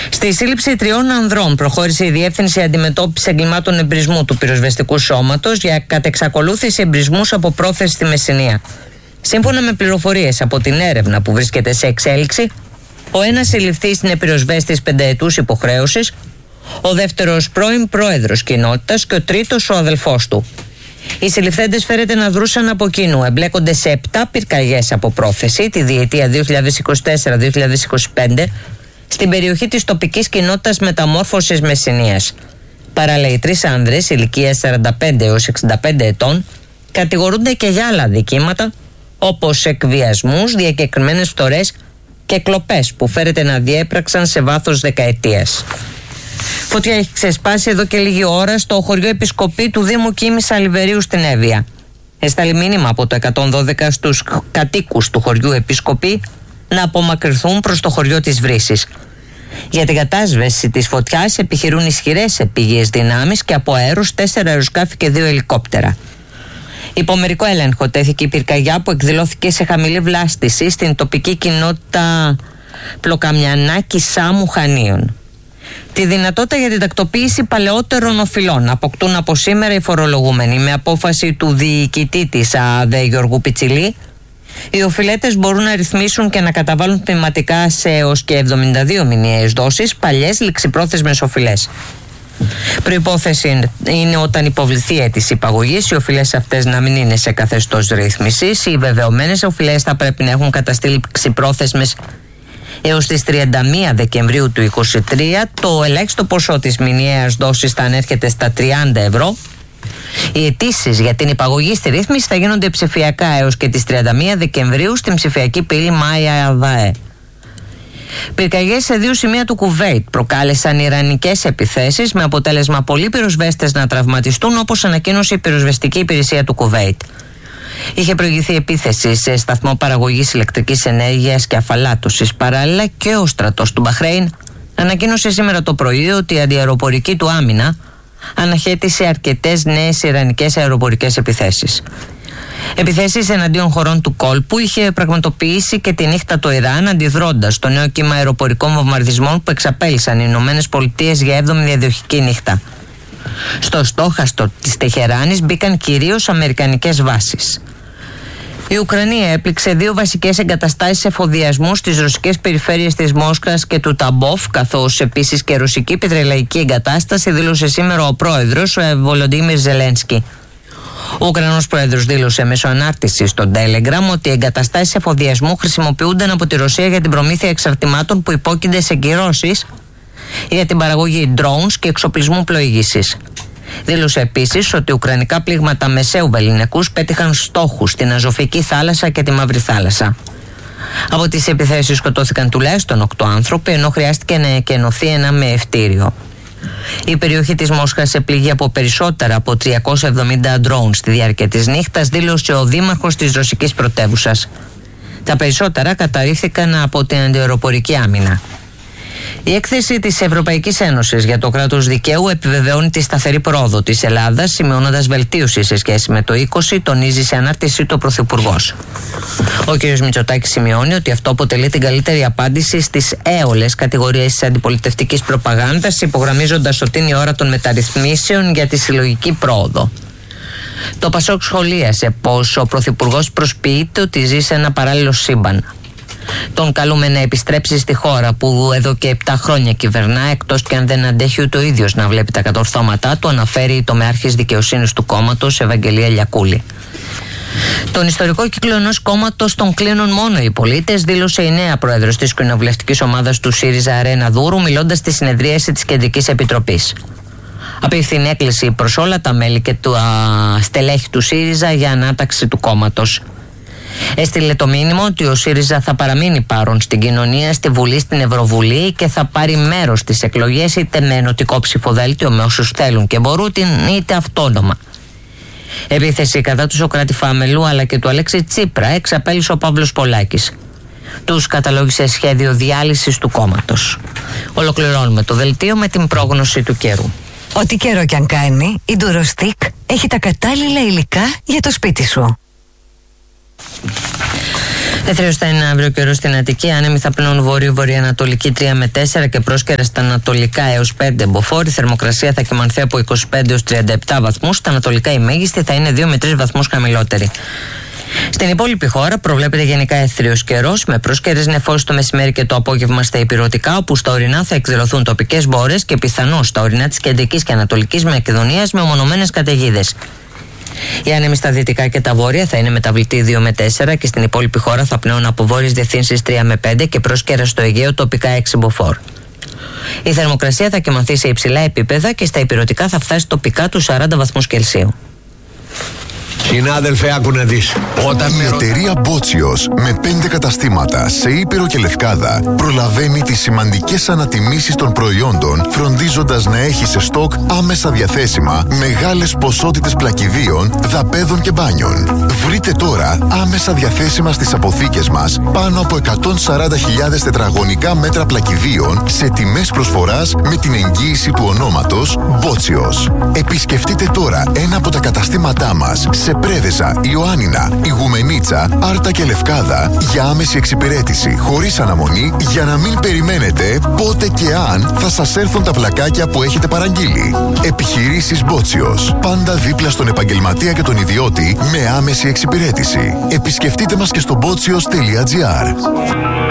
Στη σύλληψη 3 ανδρών προχώρησε η Διεύθυνση Αντιμετώπισης Εγκλημάτων Εμπρισμού του Πυροσβεστικού Σώματος για κατεξακολούθηση εμπρισμούς από πρόθεση στη Μεσσηνία. Σύμφωνα με πληροφορίες από την έρευνα που βρίσκεται σε εξέλιξη, ο ένας συλληφθής είναι πυροσβέστης 5ετούς υποχρέωσης, ο δεύτερος πρώην πρόεδρος κοινότητας και ο τρίτος ο αδελφός του. Οι συλληφθέντες φέρεται να δρούσαν από κοινού. Εμπλέκονται σε 7 πυρκαγιές από πρόθεση τη διετία 2024-2025 στην περιοχή της τοπικής κοινότητας Μεταμόρφωσης Μεσσηνίας. Παράλληλα, οι 3 άνδρες ηλικίας 45 έως 65 ετών κατηγορούνται και για άλλα αδικήματα όπως εκβιασμούς, διακεκριμένες φθορές και κλοπές που φέρεται να διέπραξαν σε βάθος δεκαετίας. Φωτιά έχει ξεσπάσει εδώ και λίγη ώρα στο χωριό Επισκοπή του Δήμου Κίμης Αλιβερίου στην Εύβοια. Έσταλει μήνυμα από το 112 στους κατοίκους του χωριού Επισκοπή να απομακρυνθούν προς το χωριό της Βρύσης. Για την κατάσβεση της φωτιάς επιχειρούν ισχυρές επίγειες δυνάμεις και από αέρος 4 αεροσκάφη και 2 ελικόπτερα. Υπό μερικό έλεγχο τέθηκε η πυρκαγιά που εκδηλώθηκε σε χαμηλή βλάστηση στην τοπική κοινότητα Πλοκαμιανάκη Σάμου Χανίων. Τη δυνατότητα για την τακτοποίηση παλαιότερων οφειλών αποκτούν από σήμερα οι φορολογούμενοι. Με απόφαση του διοικητή της ΑΔΕ Γιώργου Πιτσιλή, οι οφειλέτες μπορούν να ρυθμίσουν και να καταβάλουν τμηματικά σε έως και 72 μηνιαίες δόσεις παλιές ληξιπρόθεσμες οφειλές. Προϋπόθεση είναι όταν υποβληθεί αίτηση υπαγωγής οι οφειλές αυτές να μην είναι σε καθεστώς ρύθμισης. Οι βεβαιωμένες οφειλές θα πρέπει να έχουν καταστεί ληξιπρόθεσμες έως τις 31 Δεκεμβρίου του 2023. Το ελάχιστο ποσό της μηνιαίας δόσης θα ανέρχεται στα 30 ευρώ. Οι αιτήσεις για την υπαγωγή στη ρύθμιση θα γίνονται ψηφιακά έως και τις 31 Δεκεμβρίου στην ψηφιακή πύλη Μάια ΑΔΑΕ. Πυρκαγιές σε 2 σημεία του Κουβέιτ προκάλεσαν ιρανικές επιθέσεις με αποτέλεσμα πολλοί πυροσβέστες να τραυματιστούν, όπως ανακοίνωσε η πυροσβεστική υπηρεσία του Κουβέιτ. Είχε προηγηθεί επίθεση σε σταθμό παραγωγής ηλεκτρικής ενέργειας και αφαλάτωσης. Παράλληλα, και ο στρατός του Μπαχρέιν ανακοίνωσε σήμερα το πρωί ότι η αντιαεροπορική του άμυνα αναχέτησε αρκετές νέες ιρανικές αεροπορικές επιθέσεις. Επιθέσεις εναντίον χωρών του κόλπου είχε πραγματοποιήσει και τη νύχτα το Ιράν, αντιδρώντας στο νέο κύμα αεροπορικών βομβαρδισμών που εξαπέλυσαν οι Ηνωμένες Πολιτείες για 7η διαδοχική νύχτα. Στο στόχαστο της Τεχεράνης μπήκαν κυρίως αμερικανικές βάσεις. Η Ουκρανία έπληξε 2 βασικές εγκαταστάσεις εφοδιασμού στις ρωσικές περιφέρειες της Μόσχας και του Ταμπόφ, καθώς επίσης και ρωσική πετρελαϊκή εγκατάσταση, δήλωσε σήμερα ο πρόεδρος Βολοντίμιρ Ζελένσκι. Ο Ουκρανός πρόεδρος δήλωσε μέσω ανάρτησης στο Telegram ότι οι εγκαταστάσεις εφοδιασμού χρησιμοποιούνταν από τη Ρωσία για την προμήθεια εξαρτημάτων που υπόκεινται σε κυρώσεις για την παραγωγή drones και εξοπλισμού πλοήγησης. Δήλωσε επίσης ότι ουκρανικά πλήγματα μεσαίου βεληνικούς πέτυχαν στόχους στην Αζωφική θάλασσα και τη Μαύρη θάλασσα. Από τις επιθέσεις σκοτώθηκαν τουλάχιστον 8 άνθρωποι, ενώ χρειάστηκε να εκενωθεί ένα μεευτήριο. Η περιοχή της Μόσχας επλήγει από περισσότερα από 370 drones στη διάρκεια της νύχτας, δήλωσε ο δήμαρχος της ρωσικής πρωτεύουσας. Τα περισσότερα καταρρίφθηκαν από την αντιαεροπορική άμυνα. Η έκθεση της Ευρωπαϊκής Ένωσης για το κράτος δικαίου επιβεβαιώνει τη σταθερή πρόοδο της Ελλάδας, σημειώνοντας βελτίωση σε σχέση με το 20, τονίζει σε ανάρτησή του ο Πρωθυπουργός. Ο κ. Μητσοτάκης σημειώνει ότι αυτό αποτελεί την καλύτερη απάντηση στις έολες κατηγορίες της αντιπολιτευτικής προπαγάνδας, υπογραμμίζοντας ότι είναι η ώρα των μεταρρυθμίσεων για τη συλλογική πρόοδο. Το Πασόκ σχολίασε πως ο Πρωθυπουργός προσποιείται ότι ζει σε ένα παράλληλο σύμπαν. Τον καλούμε να επιστρέψει στη χώρα που εδώ και 7 χρόνια κυβερνά, εκτός και αν δεν αντέχει ούτε ο ίδιος να βλέπει τα κατορθώματά του, αναφέρει το μεάρχης δικαιοσύνης του κόμματος Ευαγγελία Λιακούλη. Τον ιστορικό κύκλο ενός κόμματος τον κλείνουν μόνο οι πολίτες, δήλωσε η νέα πρόεδρος της κοινοβουλευτικής ομάδας του ΣΥΡΙΖΑ Ρένα Δούρου, μιλώντας στη συνεδρίαση της Κεντρικής Επιτροπής. Απίφθηνη έκκληση προς όλα τα μέλη και τα στελέχη του ΣΥΡΙΖΑ για ανάταξη του κόμματος. Έστειλε το μήνυμα ότι ο ΣΥΡΙΖΑ θα παραμείνει παρόν στην κοινωνία, στη Βουλή, στην Ευρωβουλή και θα πάρει μέρος στις εκλογές είτε με ενωτικό ψηφοδέλτιο με όσους θέλουν και μπορούν, είτε αυτόνομα. Επίθεση κατά του Σωκράτη Φάμελου αλλά και του Αλέξη Τσίπρα εξαπέλυσε ο Παύλος Πολάκης. Τους καταλόγησε σχέδιο διάλυσης του κόμματος. Ολοκληρώνουμε το δελτίο με την πρόγνωση του καιρού. Ό,τι καιρό κι αν κάνει, η Ντουροστικ έχει τα κατάλληλα υλικά για το σπίτι σου. Έθριος θα είναι αύριο καιρό στην Αττική. Άνεμοι θα πνέουν βορειοανατολική 3 με 4 και πρόσκαιρα στα ανατολικά έως 5 μποφόρ. Η θερμοκρασία θα κυμανθεί από 25 έως 37 βαθμούς. Στα ανατολικά η μέγιστη θα είναι 2 με 3 βαθμούς χαμηλότερη. Στην υπόλοιπη χώρα προβλέπεται γενικά έθριος καιρός με πρόσκαιρες νεφώσεις το μεσημέρι και το απόγευμα στα ηπειρωτικά, όπου στα ορεινά θα εκδηλωθούν τοπικές μπόρες και πιθανώς στα ορεινά της κεντρικής και ανατολικής Μακεδονίας με μονομένες καταιγίδες. Οι άνεμοι στα δυτικά και τα βόρεια θα είναι μεταβλητοί 2 με 4 και στην υπόλοιπη χώρα θα πνέουν από βόρειες διευθύνσεις 3 με 5 και πρόσκαιρα στο Αιγαίο τοπικά 6 μποφόρ. Η θερμοκρασία θα κυμανθεί σε υψηλά επίπεδα και στα ηπειρωτικά θα φτάσει τοπικά τους 40 βαθμούς Κελσίου. Συνάδελφε, άκου να δεις. Η εταιρεία Μπότσιος με 5 καταστήματα σε Ήπειρο και Λευκάδα προλαβαίνει τις σημαντικές ανατιμήσεις των προϊόντων, φροντίζοντας να έχει σε στόκ άμεσα διαθέσιμα μεγάλες ποσότητες πλακιδίων, δαπέδων και μπάνιων. Βρείτε τώρα άμεσα διαθέσιμα στις αποθήκες μας πάνω από 140.000 τετραγωνικά μέτρα πλακιδίων σε τιμές προσφοράς με την εγγύηση του ονόματος Μπότσιος. Επισκεφτείτε τώρα ένα από τα καταστήματά μας σε Πρέβεζα, Ιωάννινα, Ιγουμενίτσα, Άρτα και Λευκάδα για άμεση εξυπηρέτηση χωρίς αναμονή, για να μην περιμένετε πότε και αν θα σας έρθουν τα πλακάκια που έχετε παραγγείλει. Επιχειρήσεις Μπότσιος. Πάντα δίπλα στον επαγγελματία και τον ιδιώτη με άμεση εξυπηρέτηση. Επισκεφτείτε μας και στο botsios.gr.